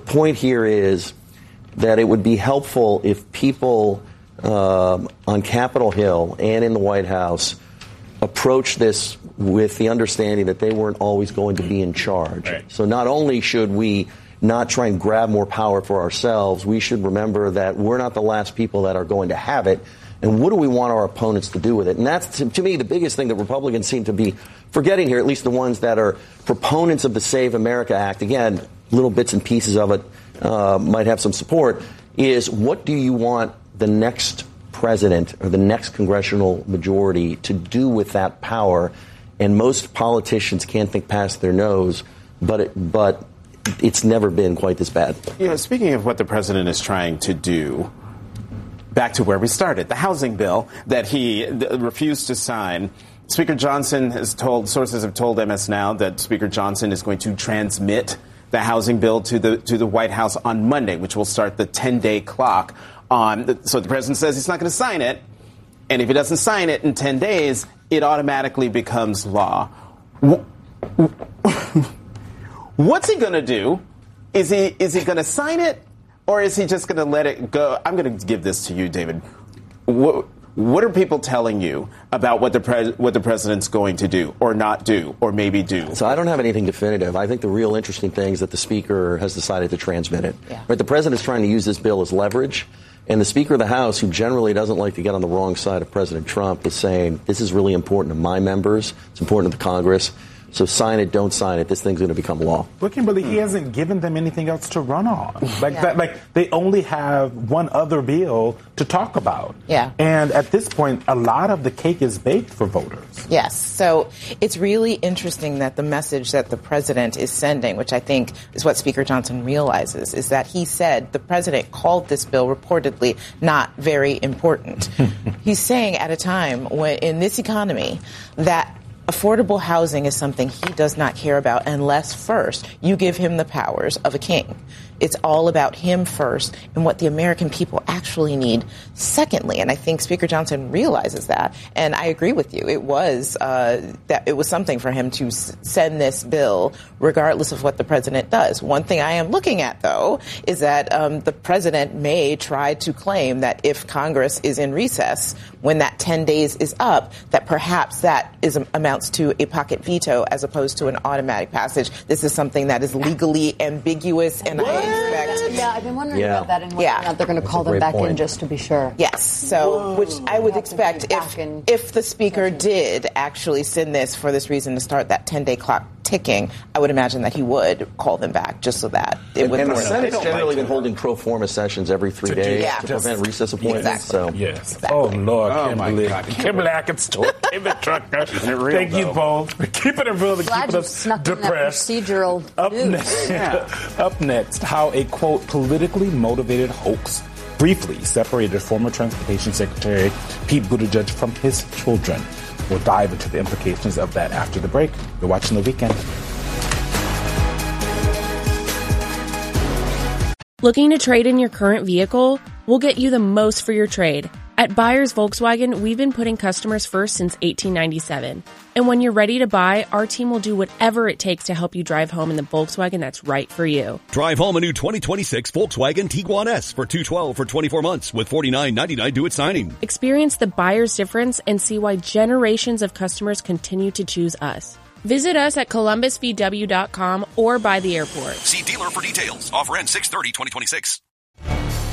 point here is that it would be helpful if people on Capitol Hill and in the White House approach this with the understanding that they weren't always going to be in charge. Right. So not only should we not try and grab more power for ourselves, we should remember that we're not the last people that are going to have it. And what do we want our opponents to do with it? And that's, to me, the biggest thing that Republicans seem to be forgetting here, at least the ones that are proponents of the Save America Act. Again, little bits and pieces of it might have some support, is what do you want the next president or the next congressional majority to do with that power? And most politicians can't think past their nose, but it's never been quite this bad. You know, speaking of what the president is trying to do, back to where we started, the housing bill that he refused to sign. Speaker Johnson has told, sources have told MS Now that Speaker Johnson is going to transmit the housing bill to the White House on Monday, which will start the 10-day clock on. So the president says he's not going to sign it. And if he doesn't sign it in 10 days, it automatically becomes law. What's he going to do? Is he going to sign it? Or is he just going to let it go? I'm going to give this to you, David. What are people telling you about what the president's going to do or not do or maybe do? So I don't have anything definitive. I think the real interesting thing is that the speaker has decided to transmit it. Yeah. Right? The president is trying to use this bill as leverage. And the Speaker of the House, who generally doesn't like to get on the wrong side of President Trump, is saying, this is really important to my members. It's important to the Congress. So sign it, don't sign it. This thing's going to become law. But Kimberly, he hasn't given them anything else to run on. They only have one other bill to talk about. Yeah. And at this point, a lot of the cake is baked for voters. Yes. So it's really interesting that the message that the president is sending, which I think is what Speaker Johnson realizes, is that he said the president called this bill reportedly not very important. He's saying at a time when in this economy that affordable housing is something he does not care about unless first you give him the powers of a king. It's all about him first and what the American people actually need secondly. And I think Speaker Johnson realizes that. And I agree with you. It was that it was something for him to send this bill regardless of what the president does. One thing I am looking at, though, is that the president may try to claim that if Congress is in recess when that 10 days is up, that perhaps that amounts to a pocket veto as opposed to an automatic passage. This is something that is legally ambiguous, and I expect. Yeah, I've been wondering about that and whether or not they're going to call them back in just to be sure. Yes, so which I would expect if the speaker did actually send this for this reason to start that 10-day clock ticking, I would imagine that he would call them back just so that it would. And the Senate's generally been holding pro forma sessions every 3 days to prevent recess appointments. Exactly. So yes. Exactly. Oh Lord, Kimberly. My God. Kimberly Ackenstorp, David Trucker. Thank you both for keeping it real and keeping us depressed. Procedural Up next, how a quote politically motivated hoax briefly separated former Transportation Secretary Pete Buttigieg from his children. We'll dive into the implications of that after the break. You're watching The Weekend. Looking to trade in your current vehicle? We'll get you the most for your trade. At Buyers Volkswagen, we've been putting customers first since 1897. And when you're ready to buy, our team will do whatever it takes to help you drive home in the Volkswagen that's right for you. Drive home a new 2026 Volkswagen Tiguan S for $212 for 24 months with $49.99 due at signing. Experience the buyer's difference and see why generations of customers continue to choose us. Visit us at columbusvw.com or by the airport. See dealer for details. Offer ends 6/30/2026.